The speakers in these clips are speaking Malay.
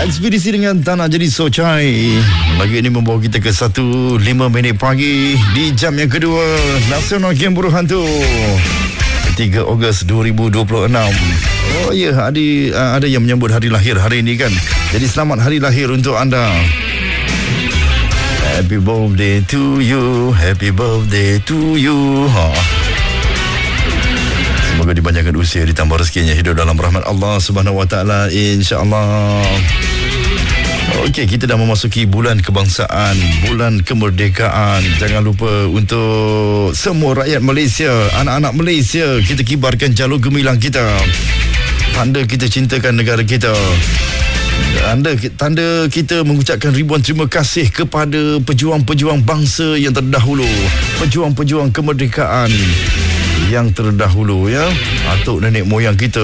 Ekspedisi dengan Tanah Jadi Socai pagi ini membawa kita ke 1:05 pagi di jam yang kedua Nasional Game Buruh Hantu 3 Ogos 2026. Oh ya, ada yang menyambut hari lahir hari ini kan. Jadi selamat hari lahir untuk anda. Happy birthday to you, happy birthday to you. Semoga dipanjangkan usia, ditambah rezekinya, hidup dalam rahmat Allah Subhanahu Wa Taala, insya-Allah. Okey, kita dah memasuki bulan kebangsaan, bulan kemerdekaan. Jangan lupa untuk semua rakyat Malaysia, anak-anak Malaysia, kita kibarkan jalur gemilang kita. Tanda kita cintakan negara kita. Tanda kita mengucapkan ribuan terima kasih kepada pejuang-pejuang bangsa yang terdahulu, pejuang-pejuang kemerdekaan yang terdahulu, ya, atuk nenek moyang kita,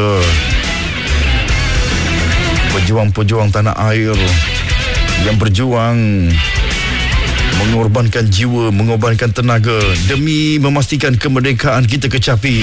pejuang-pejuang tanah air yang berjuang, mengorbankan jiwa, mengorbankan tenaga demi memastikan kemerdekaan kita kecapi.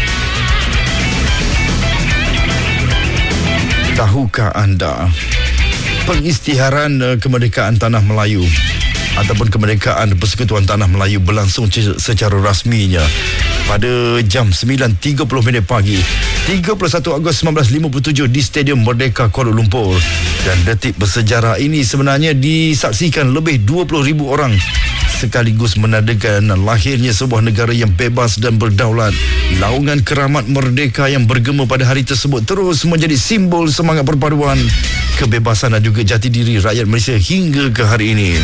Tahukah anda pengisytiharan kemerdekaan Tanah Melayu ataupun kemerdekaan Persekutuan Tanah Melayu berlangsung secara rasminya pada jam 9.30 pagi 31 Ogos 1957 di Stadium Merdeka Kuala Lumpur. Dan detik bersejarah ini sebenarnya disaksikan lebih 20,000 orang, sekaligus menandakan lahirnya sebuah negara yang bebas dan berdaulat. Laungan keramat merdeka yang bergema pada hari tersebut terus menjadi simbol semangat perpaduan, kebebasan dan juga jati diri rakyat Malaysia hingga ke hari ini.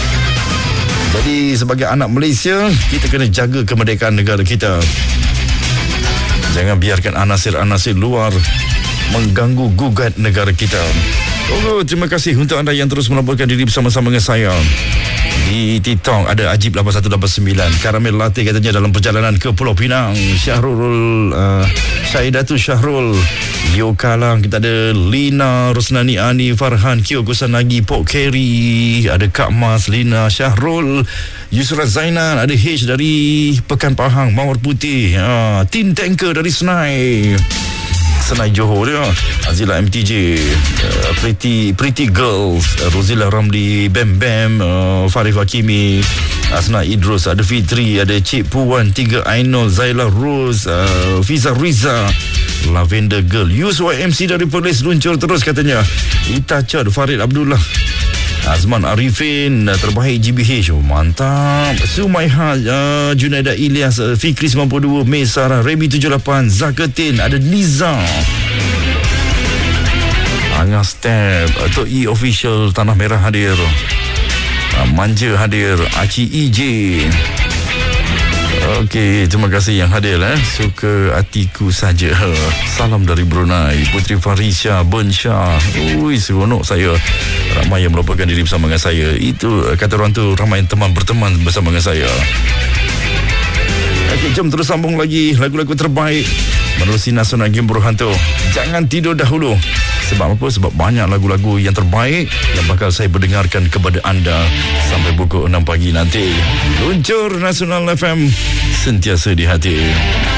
Jadi sebagai anak Malaysia, kita kena jaga kemerdekaan negara kita. Jangan biarkan anasir-anasir luar mengganggu gugat negara kita. Terima kasih untuk anda yang terus melaporkan diri bersama-sama dengan saya. Di TikTok ada Ajib 8189, Karamel Latte katanya dalam perjalanan ke Pulau Pinang. Syahrul Syahidatu Syahrul Yokalang, kita ada Lina Rosnani Ani Farhan Kio Kusanagi Pok Keri, ada Kak Mas Lina Syahrul Yusra Zainal, ada H dari Pekan Pahang Mawar Putih, Tin Tanker dari Senai Johor dia, Azila MTJ, Pretty Girls, Rozila Ramli, Bam Bam, Farif Hakimi, Asna Idrus, ada Fitri, ada Cik Puan, 3 Ainul, Zaila Rose, Fiza Riza, Lavender Girl, USYMC dari Perlis luncur terus katanya. Itachat, Farid Abdullah, Azman Arifin, terbaik GBH, mantap. Sumaiha, Junaida Ilyas, Fikri 92, Mei Sarah, Remy 78, Zakatin, ada Niza, Angah Step, Tok E Official Tanah Merah hadir, Manja hadir, Aci EJ. Okey, terima kasih yang hadir. Suka hatiku saja. Salam dari Brunei, Putri Farisha Bensyah. Ui, seronok saya. Ramai yang melaporkan diri bersama dengan saya. Itu kata orang tu, ramai teman berteman bersama dengan saya. Okey, jom terus sambung lagi lagu-lagu terbaik menerusi Nasional Game Buruh Hantu. Jangan tidur dahulu. Sebab apa? Sebab banyak lagu-lagu yang terbaik yang bakal saya berdengarkan kepada anda sampai pukul 6 pagi nanti. Luncur Nasional FM, sentiasa di hati.